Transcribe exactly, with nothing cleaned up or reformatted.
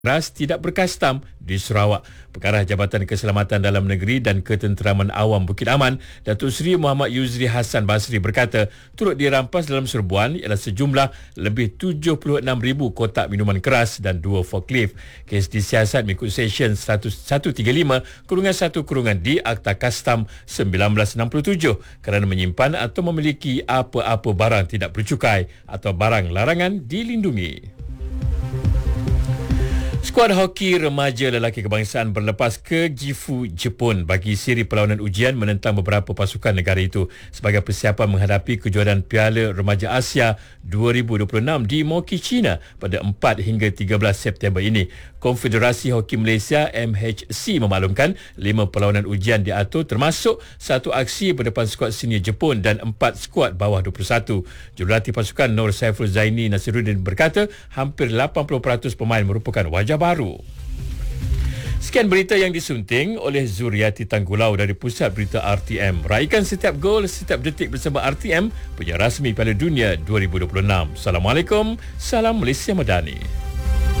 Ras tidak berkastam di Sarawak. Pengarah Jabatan Keselamatan Dalam Negeri dan Ketenteraman Awam Bukit Aman, Datuk Seri Muhammad Yuzri Hassan Basri berkata, turut dirampas dalam serbuan ialah sejumlah lebih tujuh puluh enam ribu kotak minuman keras dan dua forklift. Kes disiasat mengikut Seksyen seratus tiga puluh lima kurungan satu kurungan D Akta Kastam seribu sembilan ratus enam puluh tujuh kerana menyimpan atau memiliki apa-apa barang tidak bercukai atau barang larangan dilindungi. Skuad hoki remaja lelaki kebangsaan berlepas ke Gifu, Jepun bagi siri perlawanan ujian menentang beberapa pasukan negara itu sebagai persiapan menghadapi kejuaraan Piala Remaja Asia dua ribu dua puluh enam di Mochi, China pada empat hingga tiga belas September ini. Konfederasi Hoki Malaysia M H C memaklumkan lima perlawanan ujian diatur termasuk satu aksi berdepan skuad senior Jepun dan empat skuad bawah dua puluh satu. Jurulatih pasukan Nur Saiful Zaini Nasiruddin berkata hampir lapan puluh peratus pemain merupakan wajah baru. Sekian berita yang disunting oleh Zuriati Tanggulau dari Pusat Berita R T M. Raikan setiap gol, setiap detik bersama R T M, penyiar rasmi Piala Dunia dua ribu dua puluh enam. Assalamualaikum, salam Malaysia Madani.